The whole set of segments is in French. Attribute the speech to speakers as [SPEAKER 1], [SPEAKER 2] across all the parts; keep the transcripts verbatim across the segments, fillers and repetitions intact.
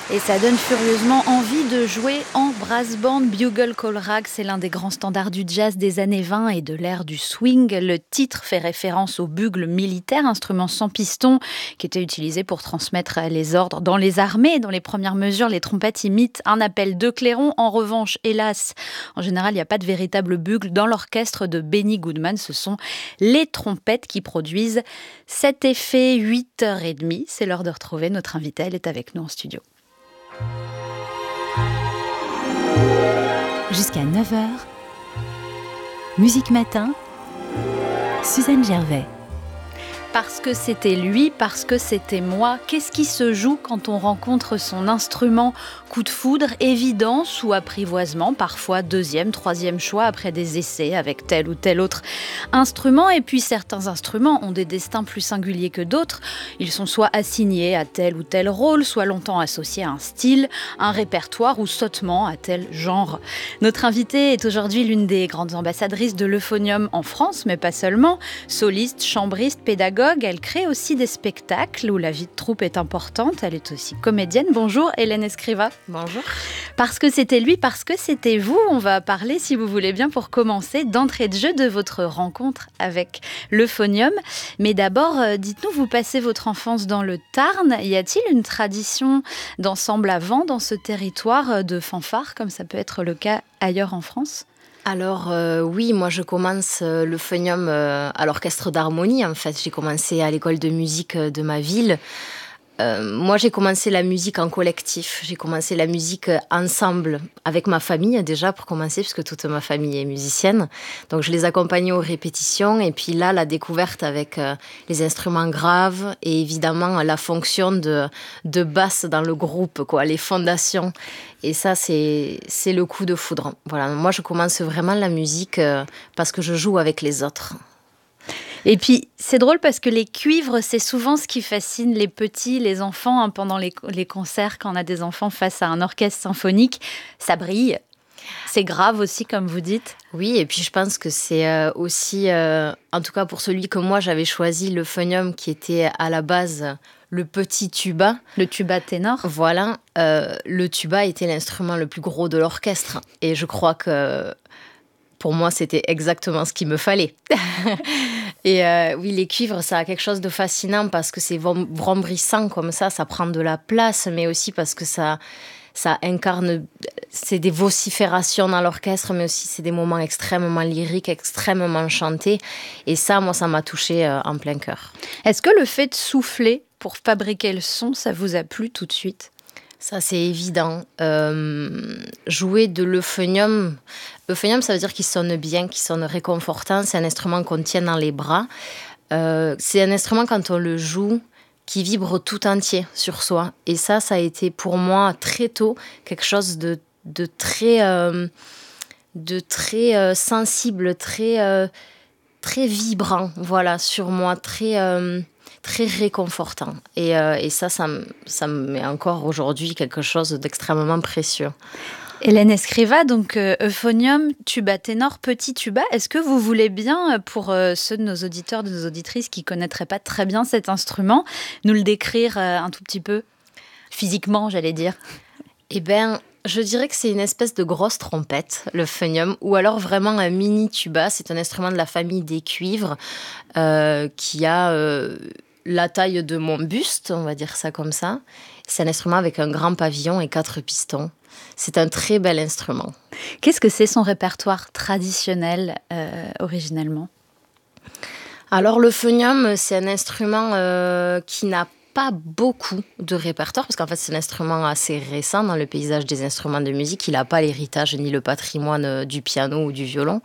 [SPEAKER 1] Et ça donne furieusement envie de jouer en brass band. Bugle Call Rag, c'est l'un des grands standards du jazz des années vingt et de l'ère du swing. Le titre fait référence au bugle militaire, instrument sans piston qui était utilisé pour transmettre les ordres dans les armées. Dans les premières mesures, les trompettes imitent un appel de clairon. En revanche, hélas, en général, il n'y a pas de véritable bugle dans l'orchestre de Benny Goodman. Ce sont les trompettes qui produisent cet effet. huit heures trente, c'est l'heure de retrouver notre invitée. Elle est avec nous en studio.
[SPEAKER 2] Jusqu'à neuf heures, Musique Matin, Suzanne Gervais.
[SPEAKER 1] Parce que c'était lui, parce que c'était moi. Qu'est-ce qui se joue quand on rencontre son instrument ? Coup de foudre, évidence ou apprivoisement, parfois deuxième, troisième choix après des essais avec tel ou tel autre instrument. Et puis certains instruments ont des destins plus singuliers que d'autres. Ils sont soit assignés à tel ou tel rôle, soit longtemps associés à un style, un répertoire ou sottement à tel genre. Notre invitée est aujourd'hui l'une des grandes ambassadrices de l'euphonium en France, mais pas seulement. Soliste, chambriste, pédagogue. Elle crée aussi des spectacles où la vie de troupe est importante. Elle est aussi comédienne. Bonjour Hélène Escriva.
[SPEAKER 3] Bonjour.
[SPEAKER 1] Parce que c'était lui, parce que c'était vous, on va parler, si vous voulez bien, pour commencer, d'entrée de jeu de votre rencontre avec l'euphonium. Mais d'abord, dites-nous, vous passez votre enfance dans le Tarn. Y a-t-il une tradition d'ensemble à vent dans ce territoire de fanfare, comme ça peut être le cas ailleurs en France ?
[SPEAKER 3] Alors euh, oui, moi je commence euh, l'euphonium euh, à l'orchestre d'harmonie. En fait, j'ai commencé à l'école de musique de ma ville. Euh, moi, j'ai commencé la musique en collectif. J'ai commencé la musique ensemble avec ma famille déjà pour commencer, puisque toute ma famille est musicienne. Donc, je les accompagnais aux répétitions. Et puis là, la découverte avec euh, les instruments graves et évidemment la fonction de, de basse dans le groupe, quoi, les fondations. Et ça, c'est, c'est le coup de foudre. Voilà. Moi, je commence vraiment la musique euh, parce que je joue avec les autres.
[SPEAKER 1] Et puis, c'est drôle parce que les cuivres, c'est souvent ce qui fascine les petits, les enfants, hein, pendant les, les concerts, quand on a des enfants face à un orchestre symphonique. Ça brille. C'est grave aussi, comme vous dites.
[SPEAKER 3] Oui, et puis je pense que c'est euh, aussi, euh, en tout cas pour celui que moi j'avais choisi, l'euphonium, qui était à la base le petit tuba.
[SPEAKER 1] Le tuba ténor.
[SPEAKER 3] Voilà, euh, le tuba était l'instrument le plus gros de l'orchestre. Et je crois que pour moi, c'était exactement ce qu'il me fallait. Et euh, oui, les cuivres, ça a quelque chose de fascinant parce que c'est vrombrissant comme ça, ça prend de la place, mais aussi parce que ça, ça incarne, c'est des vociférations dans l'orchestre, mais aussi c'est des moments extrêmement lyriques, extrêmement chantés. Et ça, moi, ça m'a touchée euh, en plein cœur.
[SPEAKER 1] Est-ce que le fait de souffler pour fabriquer le son, ça vous a plu tout de suite ?
[SPEAKER 3] Ça, c'est évident. Euh, jouer de l'euphonium, euphonium, ça veut dire qu'il sonne bien, qu'il sonne réconfortant. C'est un instrument qu'on tient dans les bras. Euh, c'est un instrument, quand on le joue, qui vibre tout entier sur soi. Et ça, ça a été pour moi très tôt quelque chose de, de très, euh, de très euh, sensible, très, euh, très vibrant, voilà, sur moi, très... Euh, très réconfortant. Et, euh, et ça, ça me, ça me met encore aujourd'hui quelque chose d'extrêmement précieux.
[SPEAKER 1] Hélène Escriva, donc euh, euphonium, tuba ténor, petit tuba. Est-ce que vous voulez bien, pour euh, ceux de nos auditeurs, de nos auditrices qui ne connaîtraient pas très bien cet instrument, nous le décrire euh, un tout petit peu, physiquement, j'allais dire ?
[SPEAKER 3] Eh bien, je dirais que c'est une espèce de grosse trompette, l'euphonium, ou alors vraiment un mini tuba. C'est un instrument de la famille des cuivres euh, qui a... Euh, la taille de mon buste, on va dire ça comme ça. C'est un instrument avec un grand pavillon et quatre pistons. C'est un très bel instrument.
[SPEAKER 1] Qu'est-ce que c'est son répertoire traditionnel, euh, originellement ?
[SPEAKER 3] Alors, l'euphonium, c'est un instrument euh, qui n'a pas beaucoup de répertoire, parce qu'en fait, c'est un instrument assez récent dans le paysage des instruments de musique. Il n'a pas l'héritage ni le patrimoine du piano ou du violon.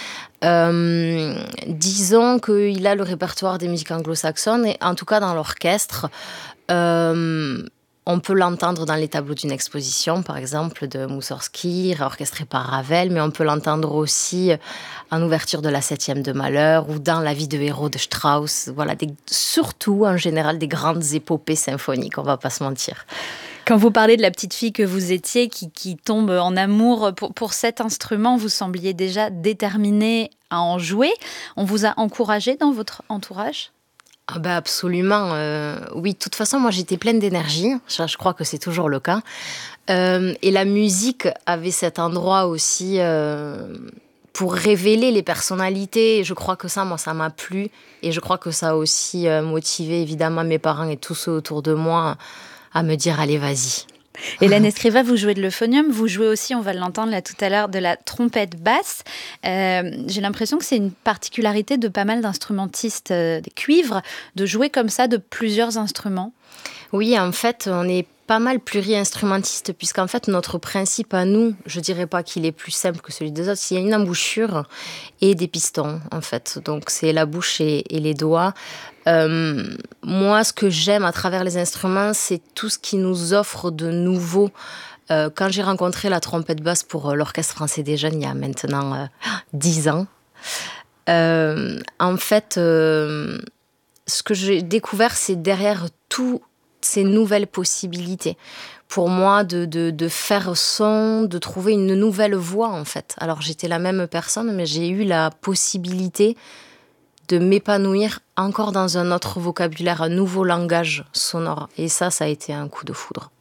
[SPEAKER 3] Euh, disons qu'il a le répertoire des musiques anglo-saxonnes, et en tout cas dans l'orchestre, euh, on peut l'entendre dans les tableaux d'une exposition, par exemple de Moussorgsky, orchestré par Ravel, mais on peut l'entendre aussi en ouverture de la Septième de Malheur ou dans La vie de héros de Strauss. Voilà, des, surtout en général des grandes épopées symphoniques, on ne va pas se mentir.
[SPEAKER 1] Quand vous parlez de la petite fille que vous étiez, qui, qui tombe en amour pour, pour cet instrument, vous sembliez déjà déterminée à en jouer. On vous a encouragé dans votre entourage ?
[SPEAKER 3] Ah bah absolument, euh, oui, de toute façon, moi j'étais pleine d'énergie, je, je crois que c'est toujours le cas. Euh, et la musique avait cet endroit aussi euh, pour révéler les personnalités. Et je crois que ça, moi, ça m'a plu. Et je crois que ça a aussi euh, motivé évidemment mes parents et tous ceux autour de moi à me dire allez, vas-y.
[SPEAKER 1] Hélène Escriva, vous jouez de l'euphonium, vous jouez aussi, on va l'entendre là tout à l'heure, de la trompette basse. Euh, j'ai l'impression que c'est une particularité de pas mal d'instrumentistes euh, des cuivres, de jouer comme ça de plusieurs instruments.
[SPEAKER 3] Oui, en fait, on est pas mal pluri-instrumentiste, puisqu'en fait, notre principe à nous, je dirais pas qu'il est plus simple que celui des autres, il y a une embouchure et des pistons, en fait. Donc, c'est la bouche et, et les doigts. Euh, moi, ce que j'aime à travers les instruments, c'est tout ce qui nous offre de nouveau. Euh, quand j'ai rencontré la trompette basse pour l'Orchestre Français des Jeunes, il y a maintenant euh, dix ans, euh, en fait, euh, ce que j'ai découvert, c'est derrière tout ces nouvelles possibilités. Pour moi, de, de, de faire son, de trouver une nouvelle voix, en fait. Alors, j'étais la même personne, mais j'ai eu la possibilité de m'épanouir encore dans un autre vocabulaire, un nouveau langage sonore. Et ça, ça a été un coup de foudre.